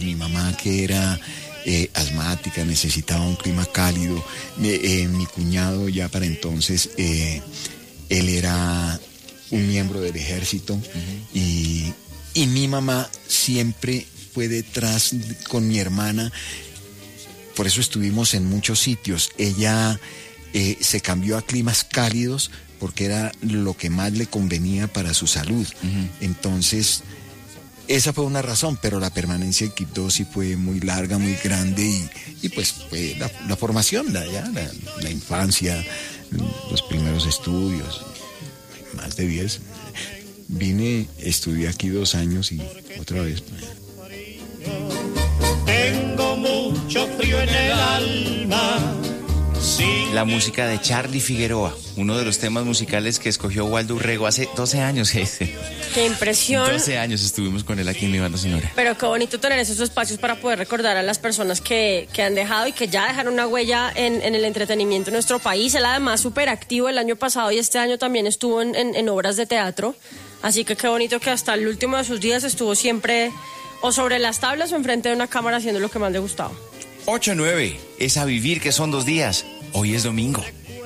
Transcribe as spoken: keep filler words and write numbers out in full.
Mi mamá, que era eh, asmática, necesitaba un clima cálido. Mi, eh, mi cuñado ya para entonces, eh, él era un miembro del ejército. Uh-huh. y, y mi mamá siempre fue detrás con mi hermana. Por eso estuvimos en muchos sitios. Ella eh, se cambió a climas cálidos porque era lo que más le convenía para su salud. Uh-huh. Entonces, esa fue una razón, pero la permanencia en Quibdó sí fue muy larga, muy grande, y, y pues fue la, la formación, la, ya, la, la infancia, los primeros estudios, más de diez. Vine, estudié aquí dos años y otra vez. Tengo mucho frío en el alma. La música de Charly Figueroa, uno de los temas musicales que escogió Waldo Urrego hace doce años. Qué impresión. doce años estuvimos con él aquí en Mi Banda Sonora. Pero qué bonito tener esos espacios para poder recordar a las personas que, que han dejado y que ya dejaron una huella en, en el entretenimiento en nuestro país. Él además súper activo el año pasado y este año también estuvo en, en, en obras de teatro. Así que qué bonito que hasta el último de sus días estuvo siempre o sobre las tablas o enfrente de una cámara haciendo lo que más le gustaba. ocho nueve, es a vivir que son dos días. Hoy es domingo.